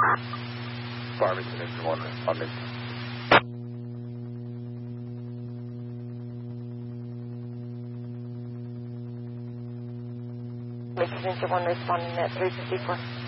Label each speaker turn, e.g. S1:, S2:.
S1: Farmington Engine 1 responding.
S2: Mrs. Engine 1 responding at 354.